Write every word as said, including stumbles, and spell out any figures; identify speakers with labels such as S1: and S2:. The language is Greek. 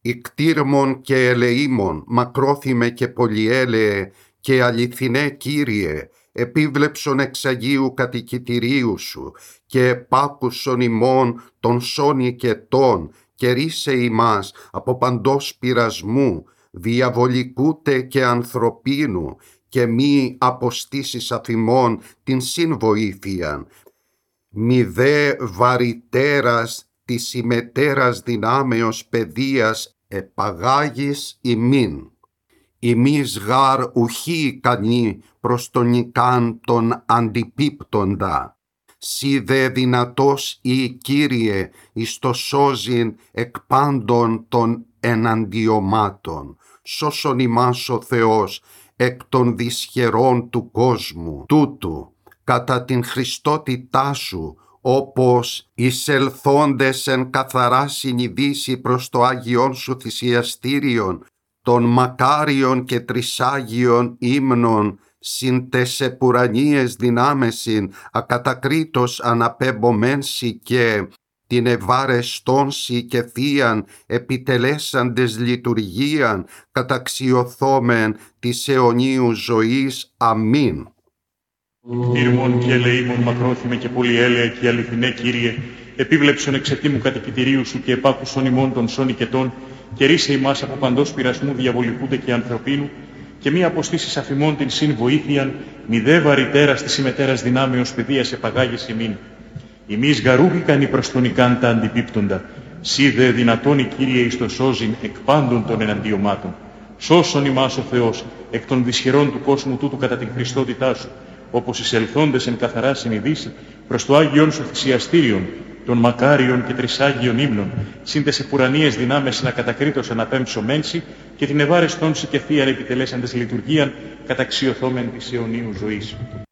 S1: Ικτήρμον και ελεήμων, μακρόθυμε και πολυέλεε, και αληθινέ Κύριε, επίβλεψον εξ Αγίου κατοικητηρίου σου, και πάκουσον ημών των σώνη και τών, και ρίσε ημάς από παντός πειρασμού, διαβολικούτε και ανθρωπίνου, και μη αποστήσεις αφημών την συνβοήθειαν. Μη δε βαρυτέρας της ημετέρας δυνάμεως παιδείας επαγάγεις ημίν. Ημείς γάρ ουχή ικανή προς τον ικάν τον αντιπίπτοντα. Σι δε δυνατός ή Κύριε εις το σώζειν εκ πάντων των εναντιωμάτων. Σώσον ημάς ο Θεός εκ των δυσχερών του κόσμου τούτου, κατά την Χριστότητά σου, όπως εισελθόντες εν καθαρά συνειδήσει προς το Άγιον σου θυσιαστήριον, των μακάριων και τρισάγιων ύμνων, συν τες επουρανίες δυνάμεσιν, ακατακρίτως αναπέμπομένσι και την ευάρεστόνσι και θείαν επιτελέσαντες λειτουργίαν, καταξιωθόμεν της αιωνίου ζωής. Αμήν.
S2: Ήρμον και ελεήμων μακρόθυμε και πολυέλεα και αληθινέ Κύριε, επίβλεψον εξαιτήμου κατοικητηρίου σου και επάκουσον ημών των σώνη και τών, και ρίσε ημάς από παντός πειρασμού διαβολικούτε και ανθρωπίνου, και μη αποστήσεις αφημών την συν βοήθειαν, μη δε βαρυτέρας της ημετέρας δυνάμεως παιδείας επαγάγεις ημίν. Ημείς γαρούγ ικανοί προς τον ικάν τα αντιπίπτοντα, σι δε δυνατόν Κύριε εις το σώζειν εκ πάντων των εναντιωμάτων. Σώσον ημάς ο Θεός εκ των δυσχερών του κόσμου τούτου κατά την Χριστότητά σου, όπως εισελθόντες εν καθαρά συνειδήσει προς το Άγιον σου θυσιαστήριον, των μακάριων και τρισάγιων ύμνων, συν τες επουρανίες δυνάμες να κατακρίτως αναπέμψωμένσι, και την ευάρεστόνσι και θείαν επιτελέσαντες λειτουργίαν, καταξιωθόμεν της αιωνίου ζωής.